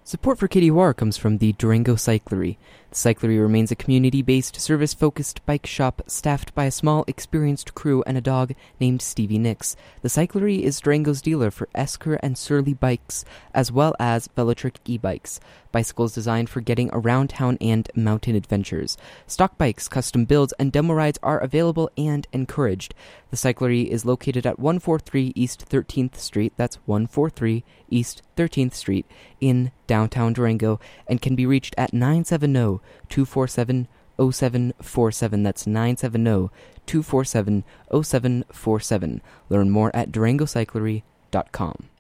Support for KDUR comes from the Durango Cyclery. The Cyclery remains a community-based, service-focused bike shop staffed by a small, experienced crew and a dog named Stevie Nicks. The Cyclery is Durango's dealer for Esker and Surly bikes, as well as Velotric e-bikes, bicycles designed for getting around town and mountain adventures. Stock bikes, custom builds, and demo rides are available and encouraged. The Cyclery is located at 143 East 13th Street, that's 143 East 13th Street, in downtown Durango, and can be reached at 970-247-0747. That's 970-247-0747. Learn more at durangocyclery.com.